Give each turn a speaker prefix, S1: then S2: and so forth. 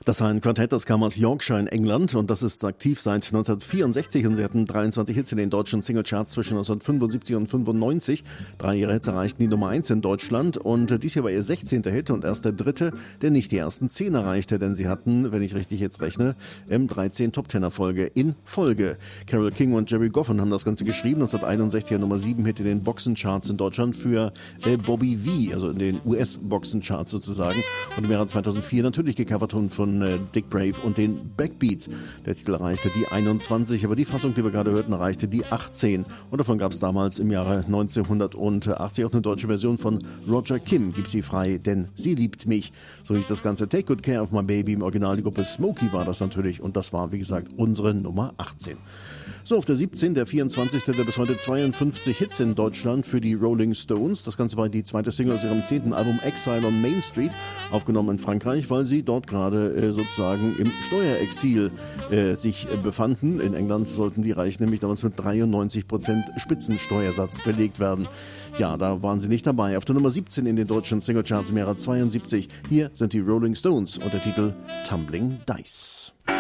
S1: Das war ein Quartett, das kam aus Yorkshire in England und das ist aktiv seit 1964 und sie hatten 23 Hits in den deutschen Singlecharts zwischen 1975 und 95. 3 ihrer Hits erreichten die Nummer 1 in Deutschland und dies hier war ihr 16. Hit und erst der dritte, der nicht die ersten 10 erreichte, denn sie hatten, wenn ich richtig jetzt rechne, 13 Top-10-Erfolge in Folge. Carole King und Jerry Goffin haben das Ganze geschrieben, 1961er Nummer 7 Hit in den Boxencharts in Deutschland für Bobby V, also in den US-Boxencharts sozusagen und im Jahre 2004 natürlich gecovert von Dick Brave und den Backbeats. Der Titel erreichte die 21, aber die Fassung, die wir gerade hörten, erreichte die 18. Und davon gab es damals im Jahre 1980 auch eine deutsche Version von Roger Kim, Gib sie frei, denn sie liebt mich. So hieß das Ganze. Take Good Care of My Baby. Im Original die Gruppe Smokey war das natürlich und das war, wie gesagt, unsere Nummer 18. So, auf der 17, der 24. der bis heute 52 Hits in Deutschland für die Rolling Stones. Das Ganze war die zweite Single aus ihrem 10. Album Exile on Main Street, aufgenommen in Frankreich, weil sie dort gerade sozusagen im Steuerexil sich befanden. In England sollten die Reichen nämlich damals mit 93% Spitzensteuersatz belegt werden. Ja, da waren sie nicht dabei. Auf der Nummer 17 in den deutschen Singlecharts im Jahre 72. Hier sind die Rolling Stones und der Titel Tumbling Dice.